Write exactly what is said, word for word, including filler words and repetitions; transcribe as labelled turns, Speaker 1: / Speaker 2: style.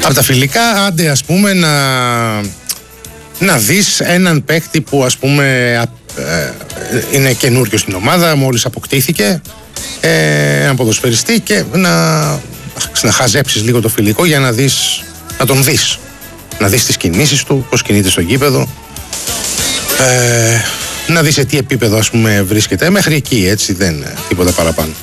Speaker 1: Από τα φιλικά, άντε ας πούμε να, να δεις έναν παίκτη που ας πούμε ε, είναι καινούριο στην ομάδα, μόλις αποκτήθηκε, ε, έναν ποδοσφαιριστή, και να, να χαζέψεις λίγο το φιλικό για να δεις, να τον δεις, να δεις τις κινήσεις του, πώς κινείται στο γήπεδο, ε, να δεις σε τι επίπεδο ας πούμε βρίσκεται, μέχρι εκεί, έτσι, δεν τίποτα παραπάνω.